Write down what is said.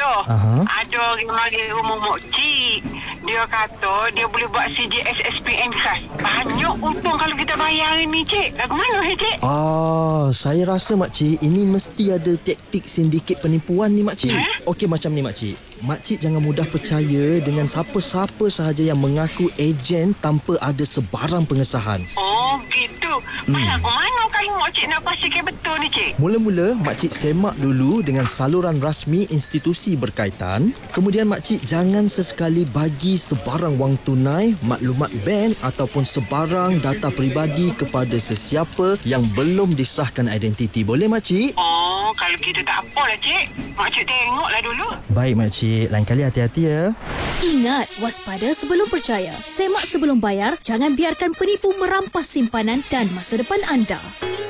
contoh. Aha. Ada orang mari rumah Mak Cik. Dia kata dia boleh buat CJS SPN khas. Banyak untung kalau kita bayar ni, Cik. Lagu mana, Cik? Saya rasa makcik ini mesti ada taktik sindiket penipuan ni makcik. Okey, macam ni makcik. Makcik jangan mudah percaya dengan siapa-siapa sahaja yang mengaku ejen tanpa ada sebarang pengesahan. Oh, gitu. Lagu mana kalau Mak Cik nak pastikan betul ni, Cik? Mula-mula makcik semak dulu dengan saluran rasmi institusi berkaitan. Kemudian makcik jangan sesekali bagi sebarang wang tunai, maklumat bank ataupun sebarang data peribadi kepada sesiapa yang belum disahkan identiti. Boleh makcik? Oh, kalau gitu tak apalah, Cik. Mak Cik tengoklah dulu. Baik makcik, lain kali hati-hati ya. Ingat, waspada sebelum percaya. Semak sebelum bayar, jangan biarkan penipu merampas simpanan dan masa depan anda.